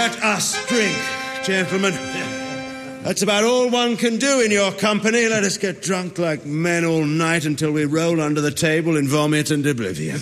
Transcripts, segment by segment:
Let us drink, gentlemen. That's about all one can do in your company. Let us get drunk like men all night until we roll under the table in vomit and oblivion.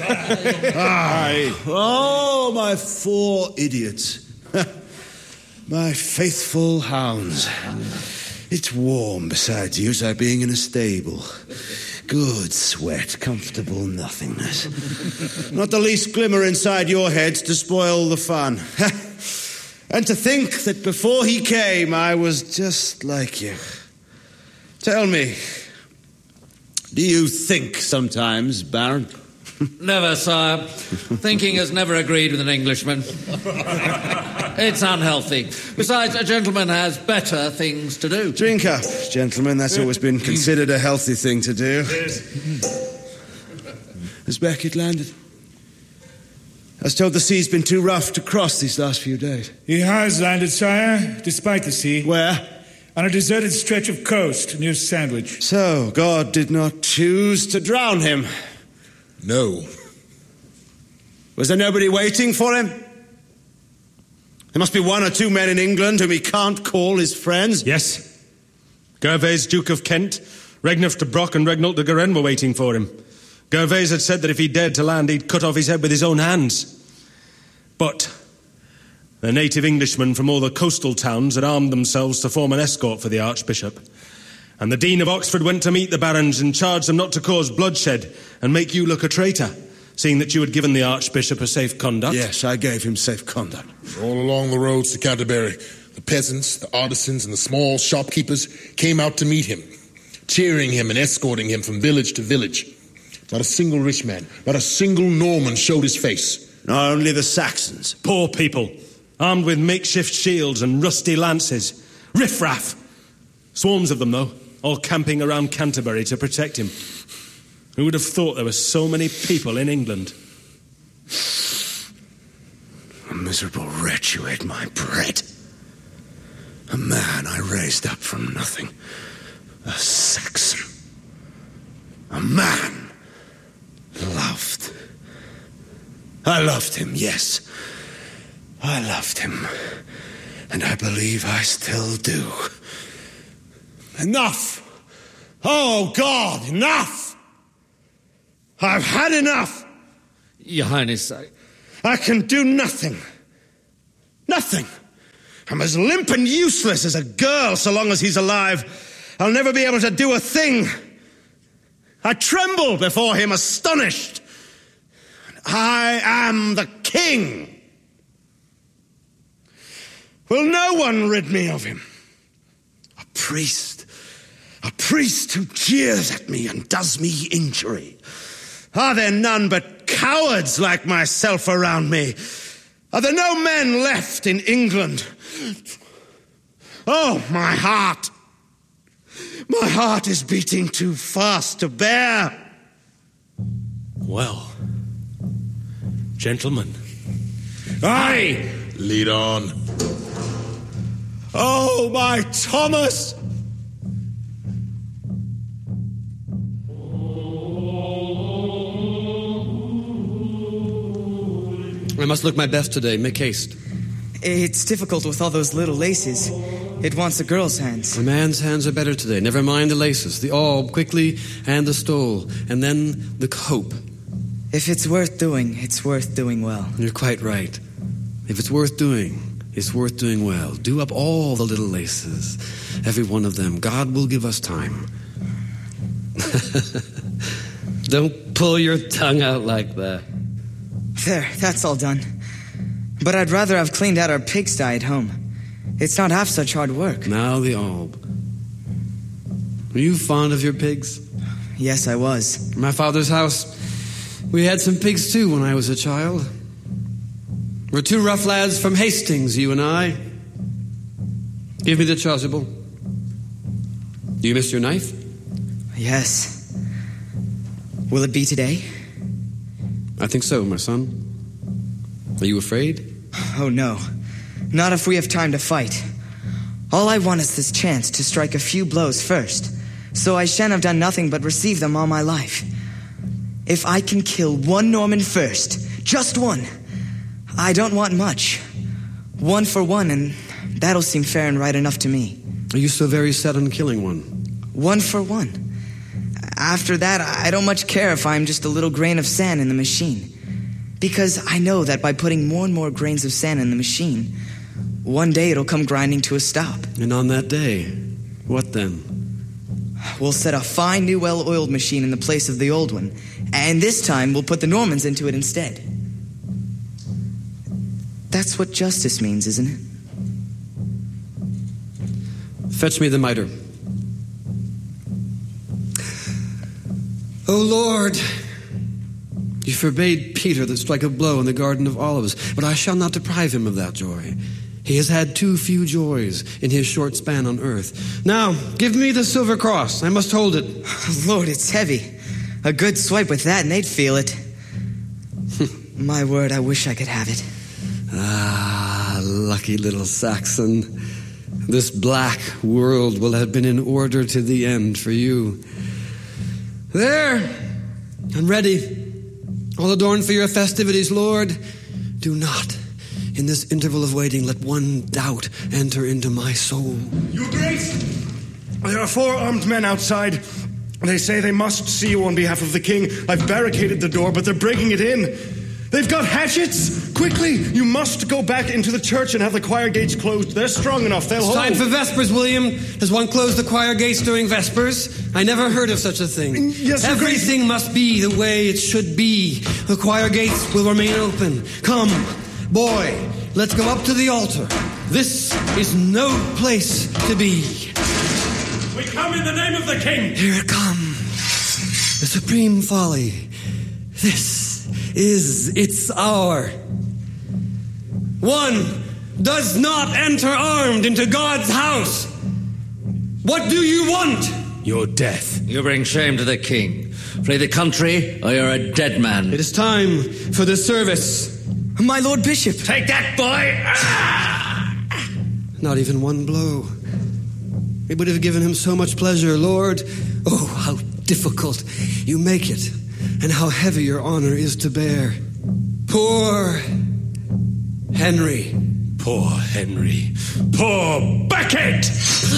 Oh, my 4 idiots. My faithful hounds. It's warm besides you, so being in a stable. Good sweat, comfortable nothingness. Not the least glimmer inside your heads to spoil the fun. And to think that before he came, I was just like you. Tell me, do you think sometimes, Baron? Never, sire. Thinking has never agreed with an Englishman. It's unhealthy. Besides, a gentleman has better things to do. Drink up, gentlemen. That's always been considered a healthy thing to do. Has Beckett landed? I was told the sea's been too rough to cross these last few days. He has landed, sire, despite the sea. Where? On a deserted stretch of coast near Sandwich. So, God did not choose to drown him? No. Was there nobody waiting for him? There must be 1 or 2 men in England whom he can't call his friends. Yes. Gervase, Duke of Kent, Regnulf de Brock and Regnault de Guerin were waiting for him. Gervase had said that if he dared to land, he'd cut off his head with his own hands. But the native Englishmen from all the coastal towns had armed themselves to form an escort for the Archbishop. And the Dean of Oxford went to meet the barons and charged them not to cause bloodshed and make you look a traitor, seeing that you had given the Archbishop a safe conduct. Yes, I gave him safe conduct. All along the roads to Canterbury, the peasants, the artisans, and the small shopkeepers came out to meet him, cheering him and escorting him from village to village. Not a single rich man, not a single Norman showed his face. Not only the Saxons. Poor people, armed with makeshift shields and rusty lances. Riff-raff. Swarms of them, though, all camping around Canterbury to protect him. Who would have thought there were so many people in England? A miserable wretch who ate my bread. A man I raised up from nothing. A Saxon. A man loved. I loved him, yes. I loved him. And I believe I still do. Enough! Oh, God, enough! I've had enough! Your Highness, I can do nothing. Nothing. I'm as limp and useless as a girl so long as he's alive. I'll never be able to do a thing. I tremble before him, astonished. I am the king. Will no one rid me of him? A priest who jeers at me and does me injury. Are there none but cowards like myself around me? Are there no men left in England? Oh, my heart. My heart is beating too fast to bear. Well, gentlemen. Aye! Lead on. Oh, my Thomas! I must look my best today. Make haste. It's difficult with all those little laces. It wants a girl's hands. A man's hands are better today. Never mind the laces. The alb, quickly, and the stole. And then the cope. If it's worth doing, it's worth doing well. You're quite right. If it's worth doing, it's worth doing well. Do up all the little laces. Every one of them. God will give us time. Don't pull your tongue out like that. There, that's all done. But I'd rather have cleaned out our pigsty at home. It's not half such hard work. Now the alb. Were you fond of your pigs? Yes, I was. My father's house, we had some pigs too when I was a child. We're 2 rough lads from Hastings, you and I. Give me the chasuble. Do you miss your knife? Yes. Will it be today? I think so, my son. Are you afraid? Oh, no. Not if we have time to fight. All I want is this chance to strike a few blows first, so I shan't have done nothing but receive them all my life. If I can kill one Norman first, just one, I don't want much. 1 for 1, and that'll seem fair and right enough to me. Are you so very set on killing one? 1 for 1. After that, I don't much care if I'm just a little grain of sand in the machine. Because I know that by putting more and more grains of sand in the machine, one day it'll come grinding to a stop. And on that day, what then? We'll set a fine new well-oiled machine in the place of the old one, and this time we'll put the Normans into it instead. That's what justice means, isn't it? Fetch me the mitre. O Lord, you forbade Peter to strike a blow in the Garden of Olives, but I shall not deprive him of that joy. He has had too few joys in his short span on earth. Now, give me the silver cross. I must hold it. Lord, it's heavy. A good swipe with that and they'd feel it. My word, I wish I could have it. Ah, lucky little Saxon. This black world will have been in order to the end for you. There, I'm ready. All adorned for your festivities, Lord. Do not, in this interval of waiting, let one doubt enter into my soul. Your Grace, there are 4 armed men outside. They say they must see you on behalf of the king. I've barricaded the door, but they're breaking it in. They've got hatchets! Quickly, you must go back into the church and have the choir gates closed. They're strong enough, they'll hold. It's time for Vespers, William. Does one close the choir gates during Vespers? I never heard of such a thing. Yes, everything must be the way it should be. The choir gates will remain open. Come, boy, let's go up to the altar. This is no place to be. We come in the name of the king. Here it comes. The supreme folly. This is its hour. One does not enter armed into God's house. What do you want? Your death. You bring shame to the king. Flee the country, or you're a dead man. It is time for the service. My Lord Bishop. Take that, boy! Not even one blow. It would have given him so much pleasure, Lord. Oh, how difficult you make it, and how heavy your honor is to bear. Poor Henry. Poor Henry. Poor Becket!